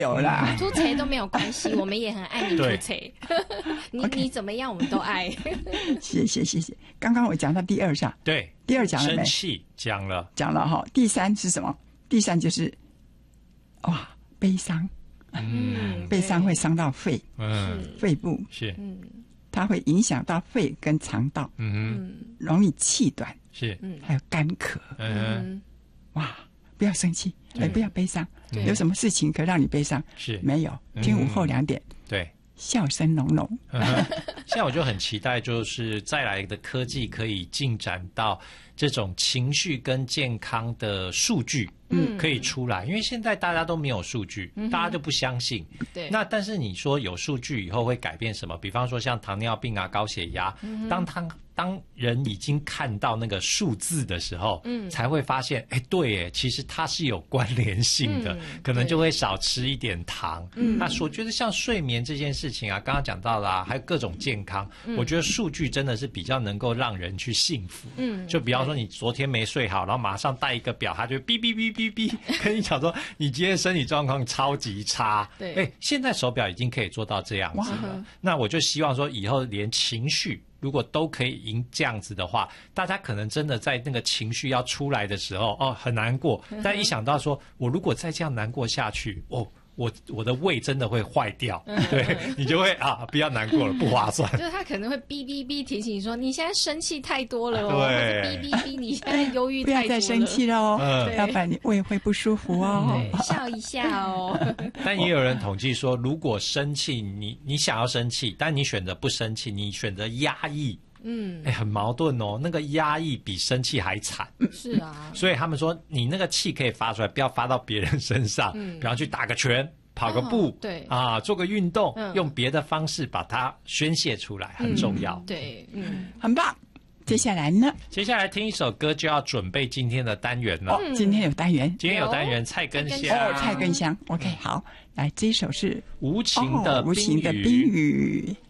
有啦， 出贼都没有关系，我们也很爱你出贼。你怎么样，我们都爱。 谢谢。刚刚我讲到第二项， 对， 第二讲了没？ 生气讲了哈。第三是什么？第三就是悲伤。悲伤会伤到肺，肺部是， 它会影响到肺跟肠道，容易气短， 是， 还有干咳，不要生气，不要悲伤，有什么事情可让你悲伤？ 是没有？听午后2点， 对， 笑声浓浓。 现在我就很期待，就是再来的科技可以进展到这种情绪跟健康的数据，可以出来，因为现在大家都没有数据，大家就不相信。 对。 那但是你说有数据以后会改变什么？比方说像糖尿病啊、高血压，当人已经看到那个数字的时候，才会发现，对，其实它是有关联性的，可能就会少吃一点糖。那我觉得像睡眠这件事情啊，刚刚讲到啦，还有各种健康，我觉得数据真的是比较能够让人去信服。就比方说你昨天没睡好，然后马上带一个表，它就哔哔哔哔哔跟你讲说你今天身体状况超级差。 对， 现在手表已经可以做到这样子了。那我就希望说以后连情绪如果都可以这样子的话，大家可能真的在那个情绪要出来的时候，很难过，但一想到说我如果再这样难过下去，我的胃真的会坏掉，对，你就会不要难过了，不划算。 就是他可能会哔哔哔提醒你说你现在生气太多了对， 或者哔哔哔你现在忧郁太多了， 不要再生气了要不然你胃会不舒服笑一下但也有人统计说，如果生气，你想要生气，但你选择不生气，你选择压抑。很矛盾哦。那个压抑比生气还惨。 是啊。 所以他们说，你那个气可以发出来，不要发到别人身上。比方去打个拳、跑个步， 对做个运动，用别的方式把它宣泄出来，很重要。 对， 很棒。接下来呢？ 接下来听一首歌就要准备今天的单元了。 今天有单元， 菜根香。 菜根香。OK， 好，来这一首是无情的冰雨。